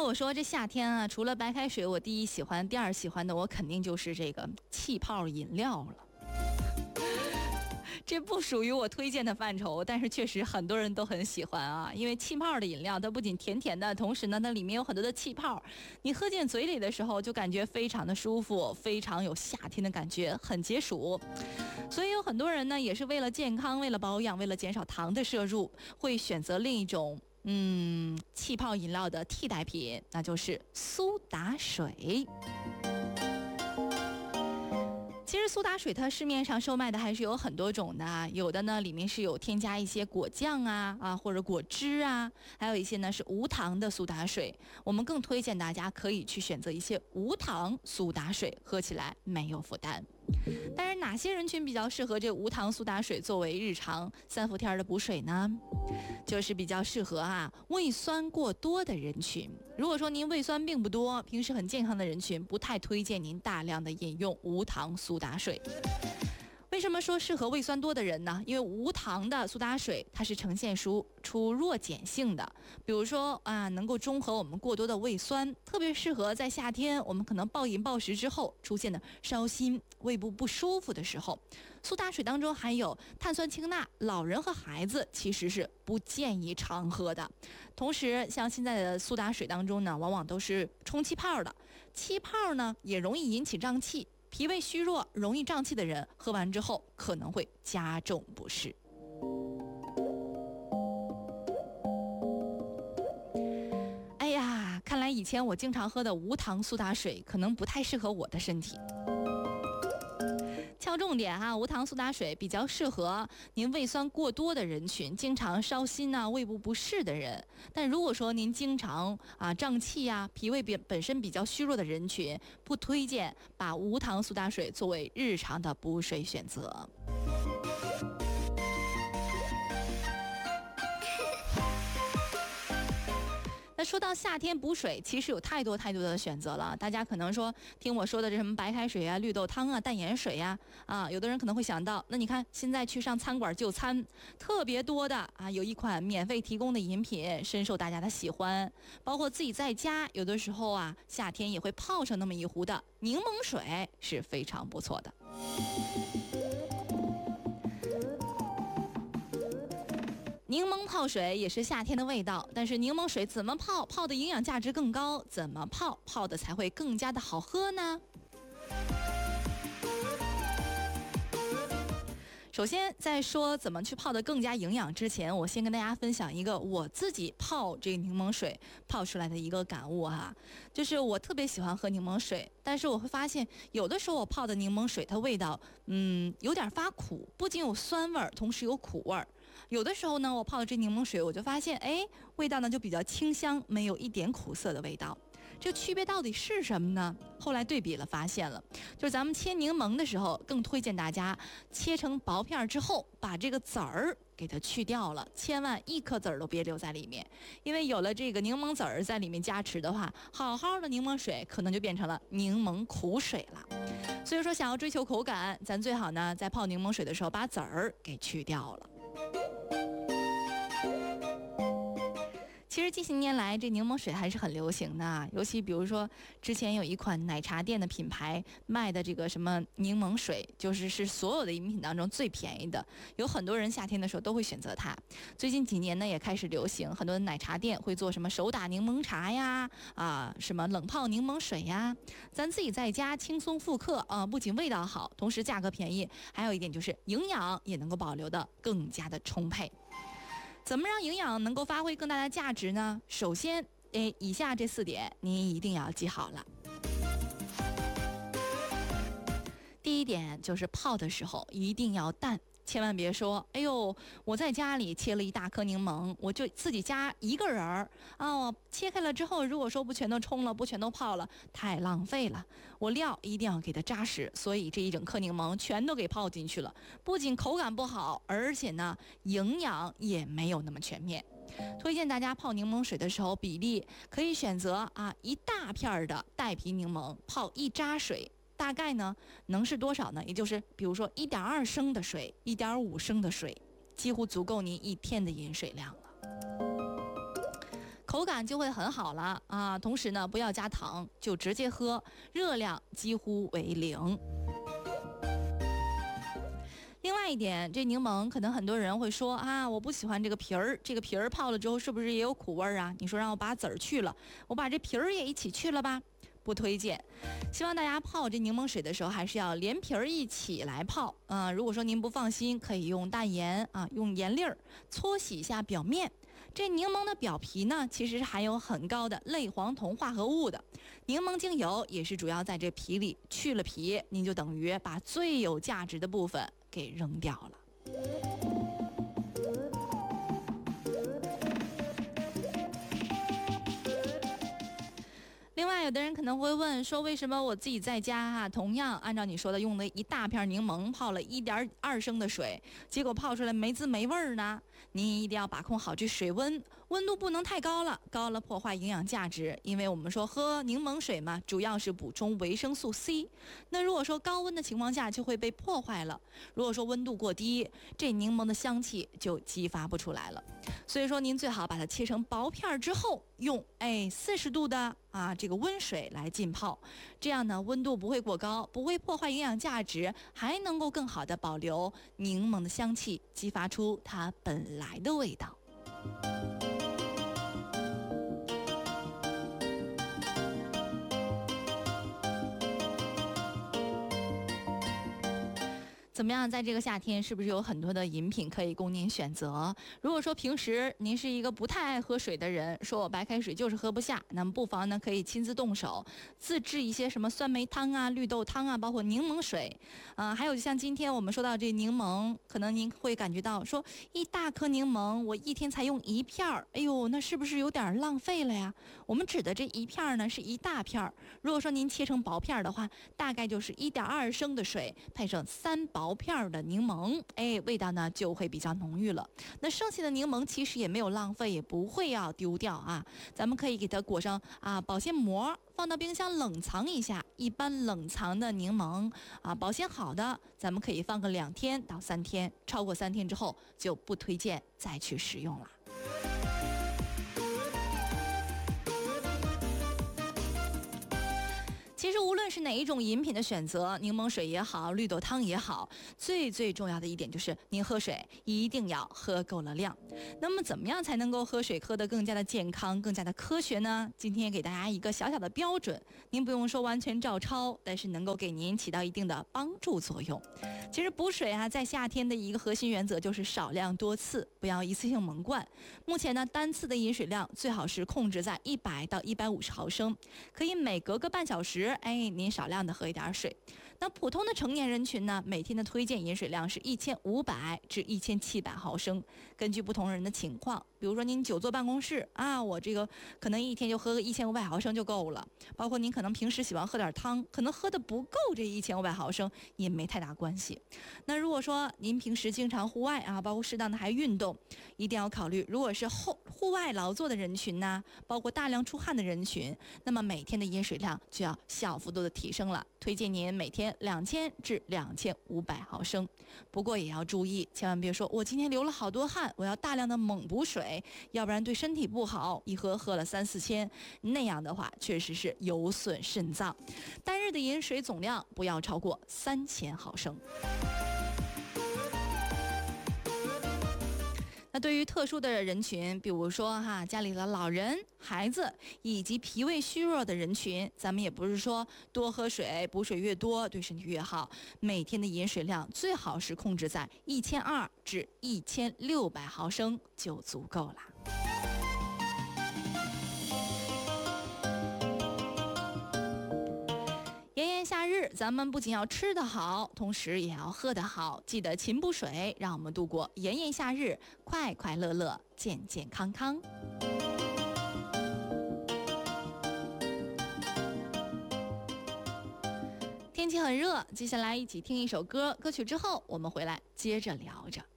我说这夏天啊，除了白开水我第一喜欢，第二喜欢的我肯定就是这个气泡饮料了。这不属于我推荐的范畴，但是确实很多人都很喜欢啊。因为气泡的饮料它不仅甜甜的，同时呢它里面有很多的气泡，你喝进嘴里的时候就感觉非常的舒服，非常有夏天的感觉，很解暑。所以有很多人呢也是为了健康，为了保养，为了减少糖的摄入，会选择另一种气泡饮料的替代品，那就是苏打水。其实苏打水它市面上售卖的还是有很多种的，有的呢里面是有添加一些果酱啊或者果汁啊，还有一些呢是无糖的苏打水。我们更推荐大家可以去选择一些无糖苏打水，喝起来没有负担。但是哪些人群比较适合这无糖苏打水作为日常3伏天的补水呢？就是比较适合胃酸过多的人群。如果说您胃酸并不多，平时很健康的人群，不太推荐您大量的饮用无糖苏打水。为什么说适合胃酸多的人呢？因为无糖的苏打水它是呈现出弱碱性的，比如说能够中和我们过多的胃酸，特别适合在夏天我们可能暴饮暴食之后出现的烧心、胃部不舒服的时候。苏打水当中含有碳酸氢钠，老人和孩子其实是不建议常喝的。同时像现在的苏打水当中呢，往往都是充气泡的，气泡呢也容易引起胀气，脾胃虚弱、容易胀气的人喝完之后可能会加重不适。哎呀，看来以前我经常喝的无糖苏打水可能不太适合我的身体。敲重点无糖苏打水比较适合您胃酸过多的人群，经常烧心胃部不适的人。但如果说您经常胀气脾胃本身比较虚弱的人群，不推荐把无糖苏打水作为日常的补水选择。那说到夏天补水，其实有太多的选择了。大家可能说听我说的这什么白开水绿豆汤淡盐水有的人可能会想到，那你看现在去上餐馆就餐，特别多的有一款免费提供的饮品深受大家的喜欢，包括自己在家有的时候夏天也会泡上那么一壶的柠檬水，是非常不错的。柠檬泡水也是夏天的味道，但是柠檬水怎么泡的营养价值更高？怎么泡的才会更加的好喝呢？首先在说怎么去泡的更加营养之前，我先跟大家分享一个我自己泡这个柠檬水泡出来的一个感悟就是我特别喜欢喝柠檬水，但是我会发现有的时候我泡的柠檬水它味道有点发苦，不仅有酸味，同时有苦味。有的时候呢我泡的这柠檬水我就发现味道呢就比较清香，没有一点苦涩的味道。这区别到底是什么呢？后来对比了发现了，就是咱们切柠檬的时候更推荐大家切成薄片之后把这个籽儿给它去掉了，千万一颗籽儿都别留在里面，因为有了这个柠檬籽儿在里面加持的话，好好的柠檬水可能就变成了柠檬苦水了。所以说想要追求口感，咱最好呢在泡柠檬水的时候把籽儿给去掉了。其实近些年来这柠檬水还是很流行的，尤其比如说之前有一款奶茶店的品牌卖的这个什么柠檬水，是所有的饮品当中最便宜的，有很多人夏天的时候都会选择它。最近几年呢也开始流行，很多的奶茶店会做什么手打柠檬茶什么冷泡柠檬水咱自己在家轻松复刻不仅味道好，同时价格便宜，还有一点就是营养也能够保留的更加的充沛。怎么让营养能够发挥更大的价值呢？首先以下这4点您一定要记好了。第一点就是泡的时候一定要淡，千万别说我在家里切了一大颗柠檬，我就自己家一个人我切开了之后如果说不全都冲了，不全都泡了，太浪费了。我料一定要给它扎实，所以这一整颗柠檬全都给泡进去了，不仅口感不好，而且呢营养也没有那么全面。推荐大家泡柠檬水的时候比例可以选择一大片的带皮柠檬泡1扎水，大概呢能是多少呢？也就是比如说1.2升的水，1.5升的水，几乎足够您1天的饮水量了。 口感就会很好了啊。同时呢，不要加糖，就直接喝，热量几乎为0。另外一点，这柠檬可能很多人会说啊，我不喜欢这个皮儿，这个皮儿泡了之后是不是也有苦味儿啊？你说让我把籽儿去了，我把这皮儿也一起去了吧？不推荐。希望大家泡这柠檬水的时候，还是要连皮儿一起来泡。如果说您不放心，可以用淡盐啊，用盐粒儿搓洗一下表面。这柠檬的表皮呢，其实是含有很高的类黄酮化合物的。柠檬精油也是主要在这皮里，去了皮，您就等于把最有价值的部分给扔掉了。另外，有的人可能会问说，为什么我自己在家同样按照你说的用了一大片柠檬泡了1.2升的水，结果泡出来没滋没味儿呢？您一定要把控好这水温，温度不能太高了，高了破坏营养价值。因为我们说喝柠檬水嘛，主要是补充维生素 C。那如果说高温的情况下就会被破坏了。如果说温度过低，这柠檬的香气就激发不出来了。所以说您最好把它切成薄片之后，用40度的这个温水来浸泡，这样呢温度不会过高，不会破坏营养价值，还能够更好的保留柠檬的香气，激发出它本来的味道。怎么样，在这个夏天是不是有很多的饮品可以供您选择？如果说平时您是一个不太爱喝水的人，说我白开水就是喝不下，那么不妨呢可以亲自动手自制一些什么酸梅汤啊、绿豆汤啊，包括柠檬水还有就像今天我们说到这柠檬，可能您会感觉到说一大颗柠檬我一天才用1片儿，哎呦，那是不是有点浪费了呀？我们指的这1片呢是一大片，如果说您切成薄片的话，大概就是1.2升的水配上3薄片的柠檬，味道呢就会比较浓郁了。那剩下的柠檬其实也没有浪费，也不会要丢掉啊。咱们可以给它裹上保鲜膜，放到冰箱冷藏一下。一般冷藏的柠檬保鲜好的，咱们可以放个2天到3天，超过3天之后就不推荐再去使用了。其实无论是哪一种饮品的选择，柠檬水也好，绿豆汤也好，最重要的一点就是您喝水一定要喝够了量。那么怎么样才能够喝水喝得更加的健康，更加的科学呢？今天给大家一个小小的标准，您不用说完全照抄，但是能够给您起到一定的帮助作用。其实补水在夏天的一个核心原则就是少量多次，不要一次性猛灌。目前呢，单次的饮水量最好是控制在100到150毫升，可以每隔个半小时您少量的喝一点水。那普通的成年人群呢，每天的推荐饮水量是1500至1700毫升，根据不同人的情况，比如说您久坐办公室我这个可能一天就喝个1500毫升就够了。包括您可能平时喜欢喝点汤，可能喝的不够这1500毫升也没太大关系。那如果说您平时经常户外包括适当的还运动，一定要考虑，如果是户外劳作的人群呢，包括大量出汗的人群，那么每天的饮水量就要小幅度的提升了，推荐您每天2000至2500毫升。不过也要注意，千万别说我今天流了好多汗，我要大量的猛补水，要不然对身体不好，一喝了3-4千，那样的话确实是有损肾脏。单日的饮水总量不要超过3000毫升。那对于特殊的人群，比如说家里的老人、孩子以及脾胃虚弱的人群，咱们也不是说多喝水，补水越多对身体越好。每天的饮水量最好是控制在1200至1600毫升就足够了。炎炎夏日，咱们不仅要吃得好，同时也要喝得好，记得勤补水，让我们度过炎炎夏日，快快乐乐，健健康康。天气很热，接下来一起听一首歌，歌曲之后我们回来接着聊着。